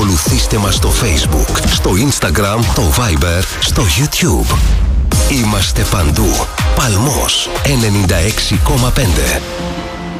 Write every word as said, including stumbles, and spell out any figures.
Ακολουθήστε μας στο Facebook, στο Instagram, το Viber, στο YouTube. Είμαστε παντού. Παλμός ενενήντα έξι κόμμα πέντε.